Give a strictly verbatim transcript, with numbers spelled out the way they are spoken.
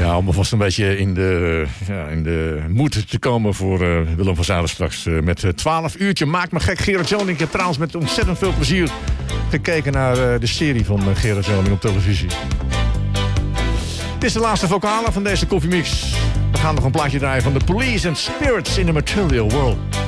Ja, om alvast een beetje in de, ja, in de moed te komen voor uh, Willem van Zalen straks. Uh, met twaalf uurtje. Maakt me gek, Gerard Joning. Ik heb trouwens met ontzettend veel plezier gekeken naar uh, de serie van uh, Gerard Joning op televisie. Dit is de laatste vocale van deze koffiemix. We gaan nog een plaatje draaien van The Police and Spirits in the Material World.